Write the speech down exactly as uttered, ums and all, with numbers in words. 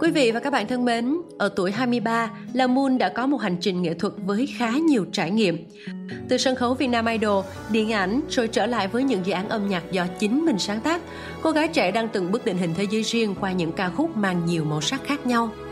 Quý vị và các bạn thân mến, ở tuổi hai mươi ba, La Moon đã có một hành trình nghệ thuật với khá nhiều trải nghiệm. Từ sân khấu Vietnam Idol, điện ảnh, rồi trở lại với những dự án âm nhạc do chính mình sáng tác, cô gái trẻ đang từng bước định hình thế giới riêng qua những ca khúc mang nhiều màu sắc khác nhau.